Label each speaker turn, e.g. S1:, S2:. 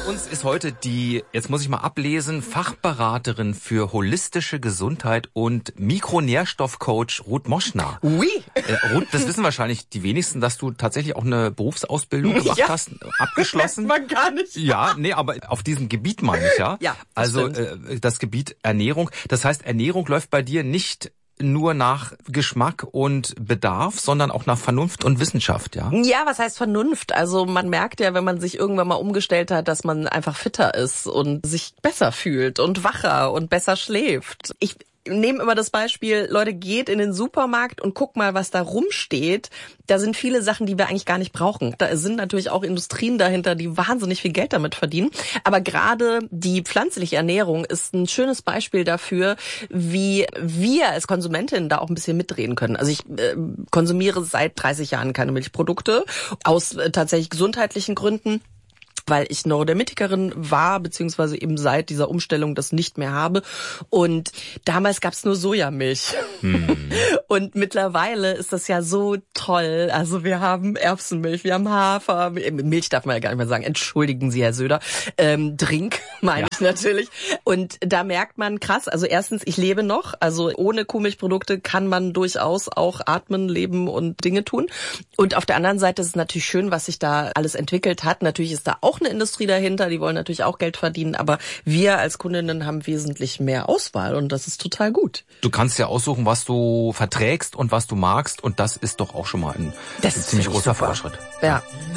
S1: uns ist heute die, jetzt muss ich mal ablesen, Fachberaterin für holistische Gesundheit und Mikronährstoffcoach Ruth Moschner.
S2: Oui.
S1: Ruth, das wissen wahrscheinlich die wenigsten, dass du tatsächlich auch eine Berufsausbildung gemacht hast, abgeschlossen.
S2: Man gar nicht.
S1: Ja, nee, aber auf diesem Gebiet meine ich, ja.
S2: Ja,
S1: also das Gebiet Ernährung. Das heißt, Ernährung läuft bei dir nicht nur nach Geschmack und Bedarf, sondern auch nach Vernunft und Wissenschaft, ja?
S2: Ja, was heißt Vernunft? Also man merkt ja, wenn man sich irgendwann mal umgestellt hat, dass man einfach fitter ist und sich besser fühlt und wacher und besser schläft. Ich nehme immer das Beispiel, Leute, geht in den Supermarkt und guck mal, was da rumsteht. Da sind viele Sachen, die wir eigentlich gar nicht brauchen. Da sind natürlich auch Industrien dahinter, die wahnsinnig viel Geld damit verdienen. Aber gerade die pflanzliche Ernährung ist ein schönes Beispiel dafür, wie wir als Konsumentinnen da auch ein bisschen mitreden können. Also ich konsumiere seit 30 Jahren keine Milchprodukte aus tatsächlich gesundheitlichen Gründen, weil ich Neurodermitikerin war, beziehungsweise eben seit dieser Umstellung das nicht mehr habe. Und damals gab's nur Sojamilch. Und mittlerweile ist das ja so toll. Also wir haben Erbsenmilch, wir haben Hafer, Milch darf man ja gar nicht mehr sagen. Entschuldigen Sie, Herr Söder. Drink meine ich natürlich. Und da merkt man krass, also erstens, ich lebe noch. Also ohne Kuhmilchprodukte kann man durchaus auch atmen, leben und Dinge tun. Und auf der anderen Seite ist es natürlich schön, was sich da alles entwickelt hat. Natürlich ist da auch eine Industrie dahinter, die wollen natürlich auch Geld verdienen, aber wir als Kundinnen haben wesentlich mehr Auswahl und das ist total gut.
S1: Du kannst ja aussuchen, was du verträgst und was du magst und das ist doch auch schon mal ein ziemlich großer Fortschritt.
S2: Ja.